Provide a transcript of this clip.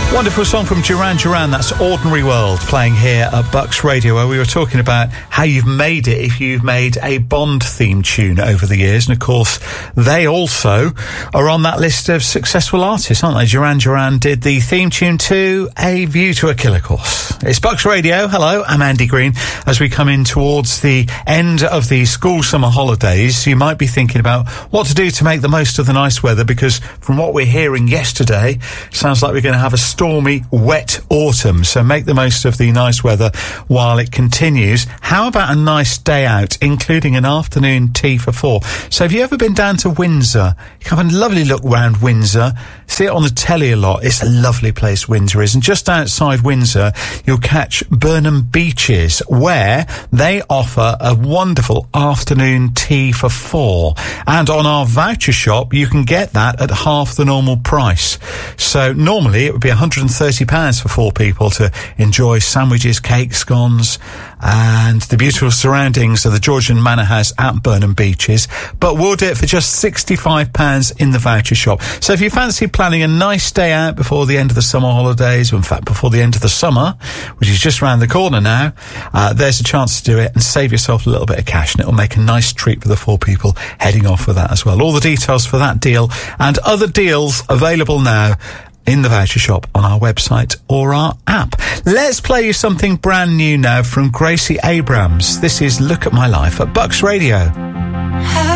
Wonderful song from Duran Duran, that's Ordinary World, playing here at Bucks Radio, where we were talking about how you've made it if you've made a Bond-themed tune over the years. And, of course, they also are on that list of successful artists, aren't they? Duran Duran did the theme tune to A View to a Kill, of course. It's Bucks Radio. Hello, I'm Andy Green. As we come in towards the end of the school summer holidays, you might be thinking about what to do to make the most of the nice weather, because from what we're hearing yesterday, sounds like we're going to have a stormy, wet autumn, so make the most of the nice weather while it continues. How about a nice day out, including an afternoon tea for four? So have you ever been down to Windsor? You can have a lovely look round Windsor, see it on the telly a lot. It's a lovely place, Windsor is, and just outside Windsor you'll catch Burnham Beeches, where they offer a wonderful afternoon tea for four, and on our voucher shop you can get that at half the normal price. So normally it would be £130 for four people to enjoy sandwiches, cakes, scones, and the beautiful surroundings of the Georgian Manor House at Burnham Beeches. But we'll do it for just £65 in the voucher shop. So if you fancy planning a nice day out before the end of the summer holidays, or in fact before the end of the summer, which is just around the corner now, there's a chance to do it and save yourself a little bit of cash, and it'll make a nice treat for the four people heading off for that as well. All the details for that deal and other deals available now in the voucher shop on our website or our app. Let's play you something brand new now from Gracie Abrams. This is Look at My Life at Bucks Radio.